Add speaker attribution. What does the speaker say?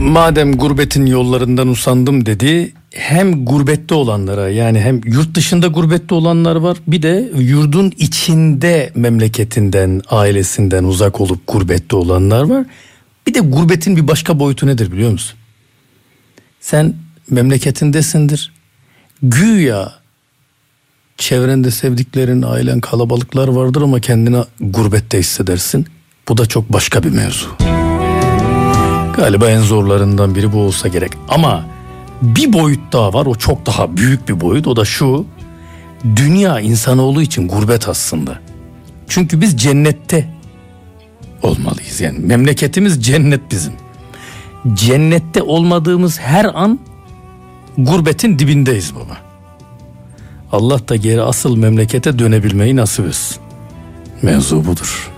Speaker 1: Madem gurbetin yollarından usandım dedi, hem gurbette olanlara, yani hem yurt dışında gurbette olanlar var, bir de yurdun içinde memleketinden, ailesinden uzak olup gurbette olanlar var. Bir de gurbetin bir başka boyutu nedir biliyor musun? Sen memleketindesindir, güya çevrende sevdiklerin, ailen, kalabalıklar vardır ama kendini gurbette hissedersin. Bu da çok başka bir mevzu. Galiba en zorlarından biri bu olsa gerek. Ama bir boyut daha var, o çok daha büyük bir boyut. O da şu: dünya insanoğlu için gurbet aslında. Çünkü biz cennette olmalıyız. Yani memleketimiz cennet bizim. Cennette olmadığımız her an gurbetin dibindeyiz baba. Allah da geri asıl memlekete dönebilmeyi nasip etsin. Mevzu budur.